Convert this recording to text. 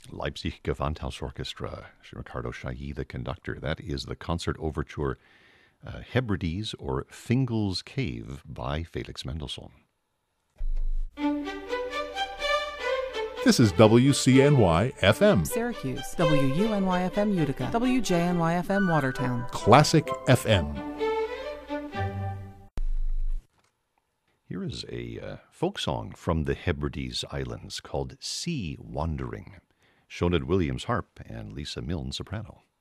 Leipzig Gewandhaus Orchestra, Ricardo Chailly, the conductor. That is the concert overture Hebrides or Fingal's Cave by Felix Mendelssohn. This is WCNY FM. Syracuse, WUNY FM Utica, WJNY FM Watertown. Classic FM. Here is a folk song from the Hebrides Islands called Sea Wandering. Shoned Williams harp and Lisa Milne soprano.